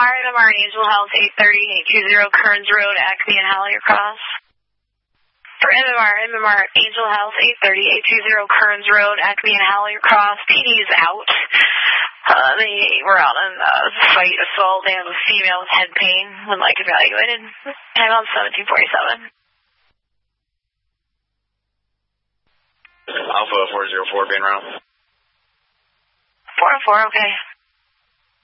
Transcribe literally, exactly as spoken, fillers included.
R, M M R, Angel Health, eight thirty, eight twenty, Kearns Road, Acme and Halley Cross. For M M R, M M R, Angel Health, eight thirty, eight twenty, Kearns Road, Acme and Halley Cross. P D's out. Uh, they were out on uh, fight assault. They have a female with head pain. Would like evaluated. Time on seventeen forty-seven. Alpha four zero four, being around. four oh four, okay.